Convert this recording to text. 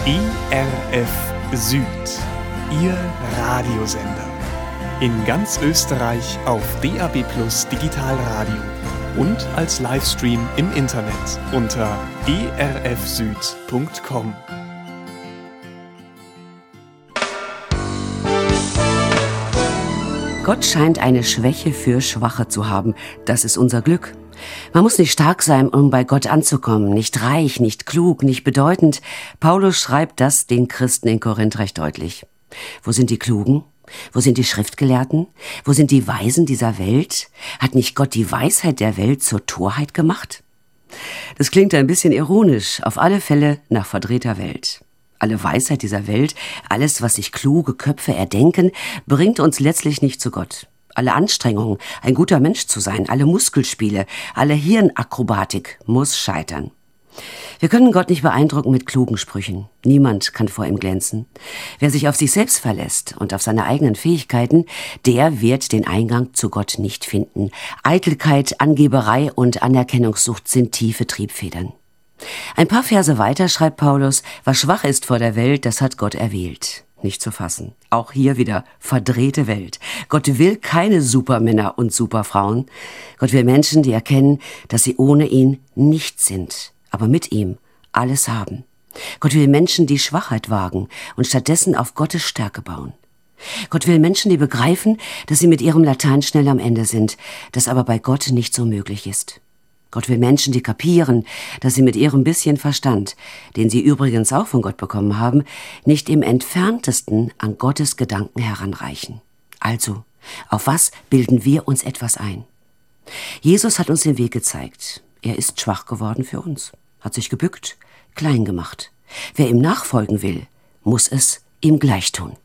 ERF Süd, Ihr Radiosender. In ganz Österreich auf DAB+ Digitalradio und als Livestream im Internet unter erfsüd.com. Gott scheint eine Schwäche für Schwache zu haben. Das ist unser Glück. Man muss nicht stark sein, um bei Gott anzukommen. Nicht reich, nicht klug, nicht bedeutend. Paulus schreibt das den Christen in Korinth recht deutlich. Wo sind die Klugen? Wo sind die Schriftgelehrten? Wo sind die Weisen dieser Welt? Hat nicht Gott die Weisheit der Welt zur Torheit gemacht? Das klingt ein bisschen ironisch, auf alle Fälle nach verdrehter Welt. Alle Weisheit dieser Welt, alles, was sich kluge Köpfe erdenken, bringt uns letztlich nicht zu Gott. Alle Anstrengungen, ein guter Mensch zu sein, alle Muskelspiele, alle Hirnakrobatik muss scheitern. Wir können Gott nicht beeindrucken mit klugen Sprüchen. Niemand kann vor ihm glänzen. Wer sich auf sich selbst verlässt und auf seine eigenen Fähigkeiten, der wird den Eingang zu Gott nicht finden. Eitelkeit, Angeberei und Anerkennungssucht sind tiefe Triebfedern. Ein paar Verse weiter schreibt Paulus, was schwach ist vor der Welt, das hat Gott erwählt. Nicht zu fassen. Auch hier wieder verdrehte Welt. Gott will keine Supermänner und Superfrauen. Gott will Menschen, die erkennen, dass sie ohne ihn nichts sind, aber mit ihm alles haben. Gott will Menschen, die Schwachheit wagen und stattdessen auf Gottes Stärke bauen. Gott will Menschen, die begreifen, dass sie mit ihrem Latein schnell am Ende sind, das aber bei Gott nicht so möglich ist. Gott will Menschen, die kapieren, dass sie mit ihrem bisschen Verstand, den sie übrigens auch von Gott bekommen haben, nicht im Entferntesten an Gottes Gedanken heranreichen. Also, auf was bilden wir uns etwas ein? Jesus hat uns den Weg gezeigt. Er ist schwach geworden für uns, hat sich gebückt, klein gemacht. Wer ihm nachfolgen will, muss es ihm gleich tun.